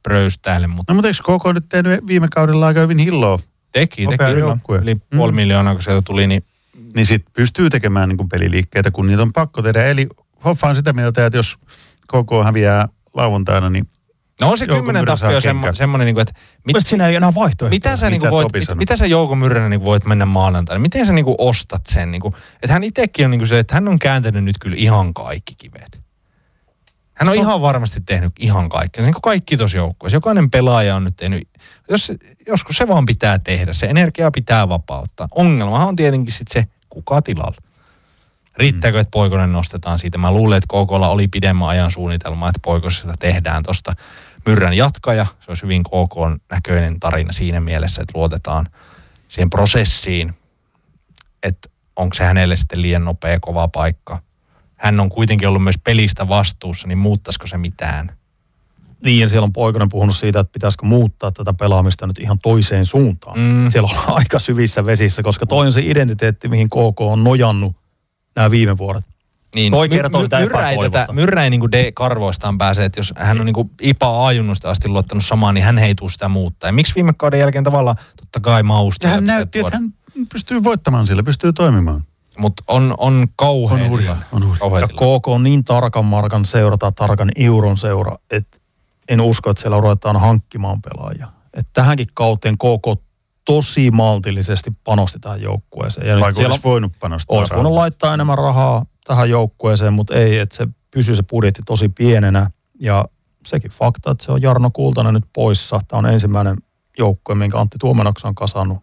pröystäile. Mutta... No mutta eikö KK nyt tehnyt viime kaudella aika hyvin hilloa? Teki kyllä. Yli 500 000, kun sieltä tuli, niin... Niin sit pystyy tekemään niin kuin peliliikkeitä, kun niitä on pakko tehdä. Eli Hoffa on sitä mieltä, että jos KK häviää lauantaina, niin... No on se 10 tappio semmoinen, niin kuin, että... Siinä ei enää vaihtoehtoja. Mitä sä Jouko Myrränen niin voit mennä maanantaina? Miten sä niin kuin ostat sen? Niin kuin, että hän itsekin on niin kuin se, että hän on kääntänyt nyt kyllä ihan kaikki kivet. Hän on ihan varmasti tehnyt ihan kaikki. Niin kuin kaikki tuossa joukkueessa. Jokainen pelaaja on nyt tehnyt... Joskus se vaan pitää tehdä. Se energia pitää vapauttaa. Ongelmahan on tietenkin sitten se, kuka tilalla. Riittääkö, että Poikonen nostetaan siitä? Mä luulen, että KK:lla oli pidemmän ajan suunnitelma, että Poikosesta tehdään tuosta Myrrän jatkaja. Se olisi hyvin KK:n näköinen tarina siinä mielessä, että luotetaan siihen prosessiin, että onko se hänelle sitten liian nopea, kova paikka. Hän on kuitenkin ollut myös pelistä vastuussa, niin muuttaisiko se mitään? Niin, ja siellä on Poikonen puhunut siitä, että pitäisikö muuttaa tätä pelaamista nyt ihan toiseen suuntaan. Siellä on aika syvissä vesissä, koska toi on se identiteetti, mihin KK on nojannut nämä viime vuodet. Niin, Myrrä ei niin kuin karvoistaan pääse, että jos hän on niin kuin IPA A-junnusta asti luottanut samaan, niin hän ei tule sitä muuttaa. Ja miksi viime kauden jälkeen tavallaan totta kai maustaa? Ja hän näytti, että hän pystyy voittamaan sillä, pystyy toimimaan. Mutta on kauhean. On hurja. Ja KK on niin tarkan markan seura tai tarkan euron seura, että en usko, että siellä ruvetaan hankkimaan pelaajia. Että tähänkin kauteen KK tosi maltillisesti panosti tähän joukkueeseen. Ja vaikka olisi voinut panostaa olisi voinut laittaa enemmän rahaa tähän joukkueeseen, mutta ei, että se pysyy se budjetti tosi pienenä. Ja sekin fakta, että se on Jarno Kultanen nyt poissa. Tämä on ensimmäinen joukkue, minkä Antti Tuomenoksa on kasannut.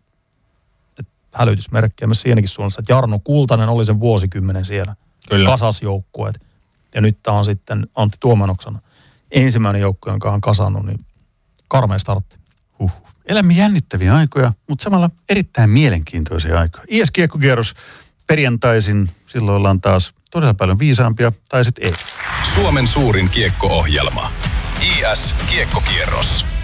Hälytysmerkkiä myös siinäkin suunnassa, että Jarno Kultanen oli sen vuosikymmenen siellä. Kyllä. Kasasjoukkueet. Ja nyt tämä on sitten Antti Tuomenoksan ensimmäinen joukkue, jonka on kasannut, niin karmea startti. Elämme jännittäviä aikoja, mutta samalla erittäin mielenkiintoisia aikoja. IS-kiekkokierros perjantaisin, silloin ollaan taas todella paljon viisaampia, tai sitten ei. Suomen suurin kiekko-ohjelma. IS-kiekkokierros.